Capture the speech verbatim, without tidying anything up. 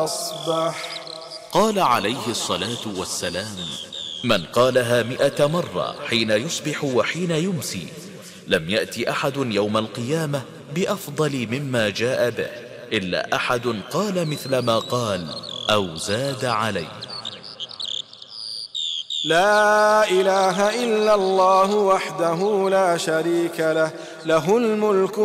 أصبح. قال عليه الصلاة والسلام: من قالها مئة مرة حين يصبح وحين يمسي لم يأت أحد يوم القيامة بأفضل مما جاء به إلا أحد قال مثل ما قال أو زاد عليه. لا إله إلا الله وحده لا شريك له، له الملك